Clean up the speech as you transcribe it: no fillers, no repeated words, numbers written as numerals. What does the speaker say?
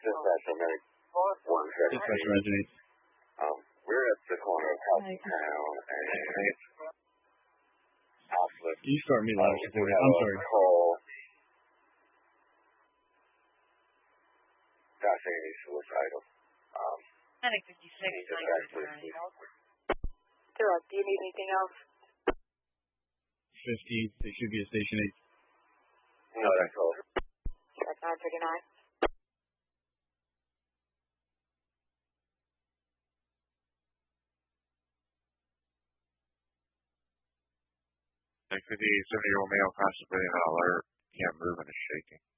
Dispatch Medic 117. Dispatch resonates. We're at the corner of Housetown and Alpha. Can you start me loud? We I'm have sorry. a call. Not saying he's suicidal. Medic 56, he's just actually. Zero, do you need anything else? 50, they should be at Station 8. No, that's all. That's 939. Next 50, 70-year-old male constipated and alert. Can't move and is shaking.